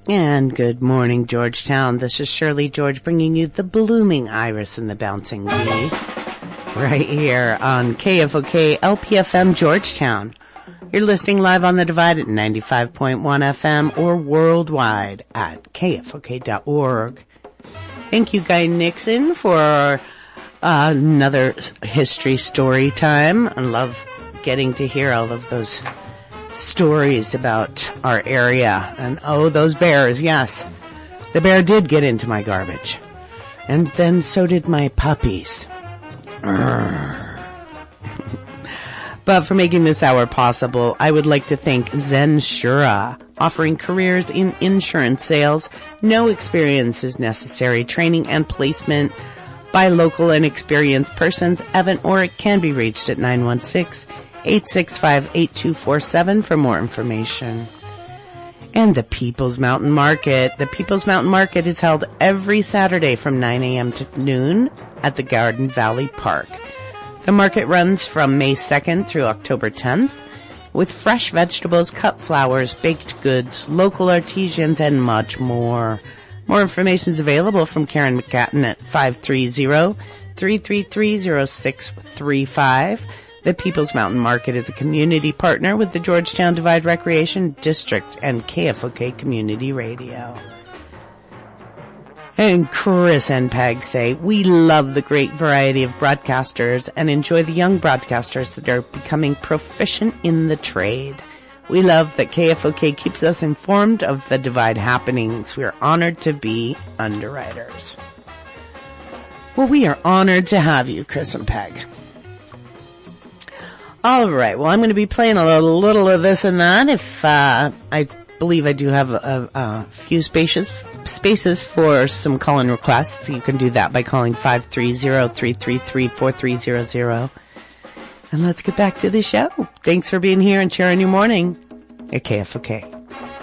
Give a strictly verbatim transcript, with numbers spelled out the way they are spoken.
And good morning, Georgetown. This is Shirley George bringing you the blooming iris and the bouncing bee right here on K F O K L P F M Georgetown. You're listening live on the Divide at ninety-five point one F M or worldwide at K F O K dot org. Thank you, Guy Nixon, for uh, another history story time. I love getting to hear all of those stories about our area. And oh, those bears, yes. The bear did get into my garbage. And then so did my puppies. But for making this hour possible, I would like to thank Zensura, offering careers in insurance sales. No experience is necessary. Training and placement by local and experienced persons. Evan Orrick can be reached at nine one six, eight six five, eight two four seven for more information. And the People's Mountain Market. The People's Mountain Market is held every Saturday from nine a.m. to noon at the Garden Valley Park. The market runs from May second through October tenth with fresh vegetables, cut flowers, baked goods, local artisans, and much more. More information is available from Karen McCatton at five three zero, three three three, zero six three five. The People's Mountain Market is a community partner with the Georgetown Divide Recreation District and K F O K Community Radio. And Chris and Peg say, we love the great variety of broadcasters and enjoy the young broadcasters that are becoming proficient in the trade. We love that K F O K keeps us informed of the Divide happenings. We are honored to be underwriters. Well, we are honored to have you, Chris and Peg. All right. Well, I'm going to be playing a little, little of this and that. If uh I believe I do have a, a few spaces spaces for some call-in requests. You can do that by calling five three zero, three three three, four three zero zero. And let's get back to the show. Thanks for being here and sharing your morning at K F O K.